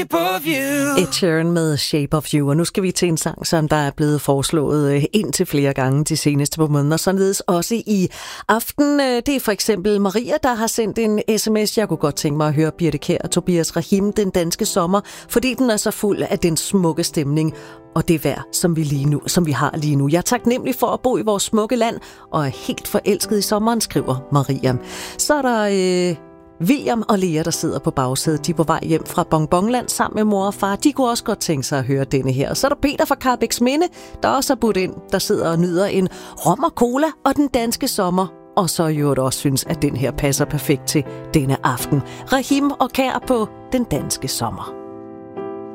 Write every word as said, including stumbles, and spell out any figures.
Ed Sheeran med Shape of You, og nu skal vi til en sang, som der er blevet foreslået ind til flere gange de seneste par måneder, således også i aften. Det er for eksempel Maria, der har sendt en sms. Jeg kunne godt tænke mig at høre Birthe Kjær og Tobias Rahim, Den danske sommer, fordi den er så fuld af den smukke stemning og det vejr, som vi, lige nu, som vi har lige nu. Jeg er taknemmelig for at bo i vores smukke land og er helt forelsket i sommeren, skriver Maria. Så er der øh, William og Lea, der sidder på bagsædet. De er på vej hjem fra Bonbonland sammen med mor og far. De kunne også godt tænke sig at høre denne her. Og så er der Peter fra Karrebæksminde, der også har budt ind, der sidder og nyder en rom og cola og den danske sommer. Og så jo også synes, at den her passer perfekt til denne aften. Rahim og Kjær på Den danske sommer.